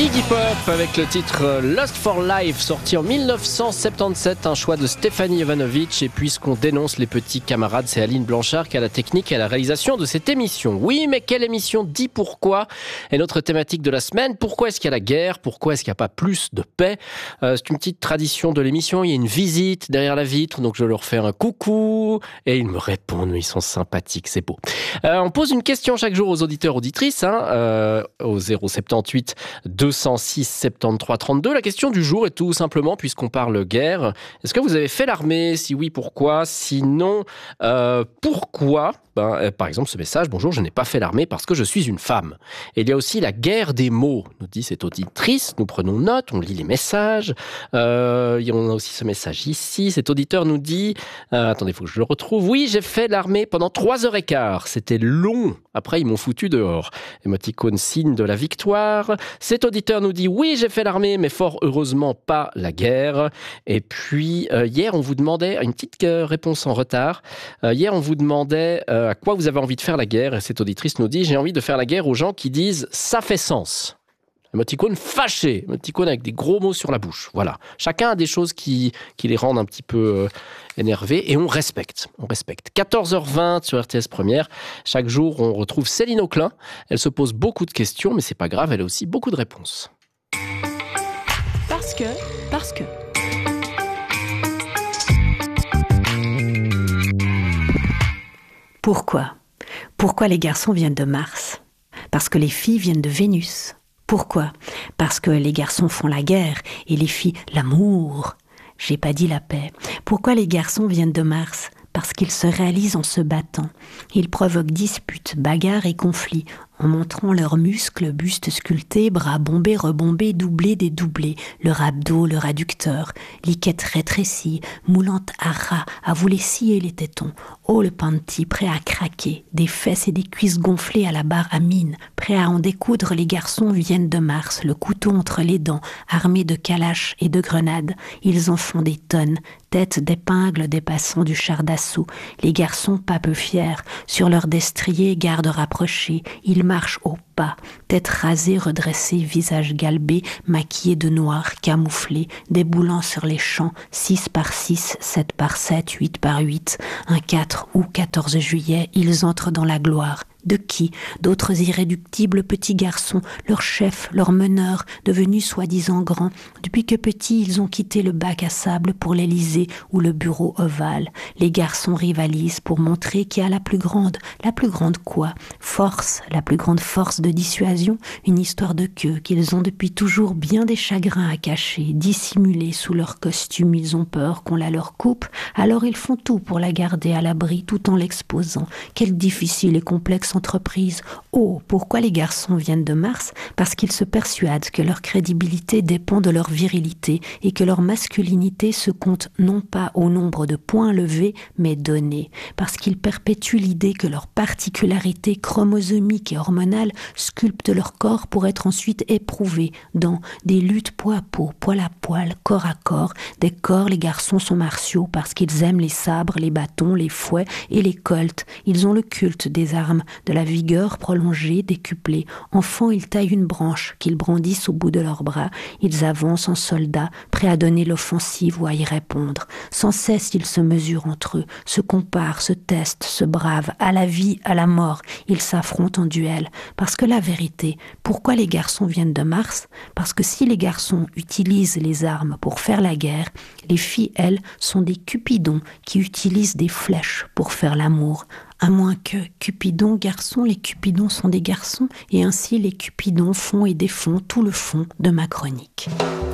Iggy Pop avec le titre Lost for Life, sorti en 1977, un choix de Stéphanie Jovanovic. Et puisqu'on dénonce les petits camarades, c'est Aline Blanchard qui a la technique et la réalisation de cette émission. Oui, mais quelle émission dit pourquoi est notre thématique de la semaine. Pourquoi est-ce qu'il y a la guerre? Pourquoi est-ce qu'il n'y a pas plus de paix? C'est une petite tradition de l'émission. Il y a une visite derrière la vitre, donc je leur fais un coucou et ils me répondent. Ils sont sympathiques, c'est beau. On pose une question chaque jour aux auditeurs, auditrices, au 078 206 73 32. La question du jour est tout simplement, puisqu'on parle guerre, est-ce que vous avez fait l'armée? Si oui, pourquoi? Sinon, pourquoi? Par exemple, ce message: bonjour, je n'ai pas fait l'armée parce que je suis une femme. Et il y a aussi la guerre des mots, nous dit cette auditrice. Nous prenons note, on lit les messages. On a aussi ce message ici. Cet auditeur nous dit, attendez, il faut que je le retrouve. Oui, j'ai fait l'armée pendant 3h15. C'était long. Après, ils m'ont foutu dehors. Émoticône signe de la victoire. Cet auditeur nous dit, oui, j'ai fait l'armée, mais fort heureusement pas la guerre. Et puis, hier, on vous demandait, une petite réponse en retard. Hier, on vous demandait à quoi vous avez envie de faire la guerre. Et cette auditrice nous dit, j'ai envie de faire la guerre aux gens qui disent « ça fait sens ». Émoticône fâché, émoticône avec des gros mots sur la bouche. Voilà. Chacun a des choses qui les rendent un petit peu énervés, et on respecte. On respecte. 14h20 sur RTS Première. Chaque jour, on retrouve Céline Auclin. Elle se pose beaucoup de questions, mais c'est pas grave, elle a aussi beaucoup de réponses. Parce que... Pourquoi? Pourquoi les garçons viennent de Mars? Parce que les filles viennent de Vénus. Pourquoi? Parce que les garçons font la guerre et les filles l'amour. J'ai pas dit la paix. Pourquoi les garçons viennent de Mars? Parce qu'ils se réalisent en se battant. Ils provoquent disputes, bagarres et conflits, en montrant leurs muscles, bustes sculptés, bras bombés, rebombés, doublés, dédoublés, leur abdos, leur adducteur, liquette rétrécie, moulante à ras, à vous les scier les tétons. Oh, le panty, prêt à craquer, des fesses et des cuisses gonflées à la barre à mine, prêts à en découdre, les garçons viennent de Mars, le couteau entre les dents, armés de calaches et de grenades. Ils en font des tonnes, têtes d'épingles dépassant du char d'assaut. Les garçons, pas peu fiers, sur leur destrier, garde rapprochée, ils marchent au pas, tête rasée, redressée, visage galbé, maquillé de noir, camouflé, déboulant sur les champs, 6 par 6, 7 par 7, 8 par 8, un 4 ou 14 juillet, ils entrent dans la gloire. De qui? D'autres irréductibles petits garçons, leur chef, leur meneur, devenus soi-disant grands. Depuis que petits, ils ont quitté le bac à sable pour l'Élysée ou le bureau ovale. Les garçons rivalisent pour montrer qui a la plus grande quoi? Force, la plus grande force de dissuasion, une histoire de queue qu'ils ont depuis toujours bien des chagrins à cacher, dissimulés sous leur costume. Ils ont peur qu'on la leur coupe, alors ils font tout pour la garder à l'abri tout en l'exposant. Quelle difficile et complexe entreprise. Oh, pourquoi les garçons viennent de Mars? Parce qu'ils se persuadent que leur crédibilité dépend de leur virilité et que leur masculinité se compte non pas au nombre de points levés, mais donnés. Parce qu'ils perpétuent l'idée que leur particularité chromosomique et hormonale sculpte leur corps pour être ensuite éprouvée dans des luttes peau à peau, poil à poil, corps à corps. Des corps, les garçons sont martiaux parce qu'ils aiment les sabres, les bâtons, les fouets et les colts. Ils ont le culte des armes, de la vigueur prolongée, décuplée. Enfants, ils taillent une branche qu'ils brandissent au bout de leurs bras. Ils avancent en soldats, prêts à donner l'offensive ou à y répondre. Sans cesse, ils se mesurent entre eux, se comparent, se testent, se bravent, à la vie, à la mort. Ils s'affrontent en duel. Parce que la vérité, pourquoi les garçons viennent de Mars? Parce que si les garçons utilisent les armes pour faire la guerre, les filles, elles, sont des cupidons qui utilisent des flèches pour faire l'amour. À moins que Cupidon, garçon, les Cupidons sont des garçons, et ainsi les Cupidons font et défont tout le fond de ma chronique.